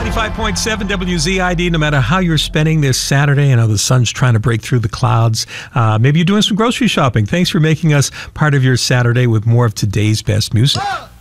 95.7 WZID. No matter how you're spending this Saturday, I know the sun's trying to break through the clouds. Maybe you're doing some grocery shopping. Thanks for making us part of your Saturday with more of today's best music.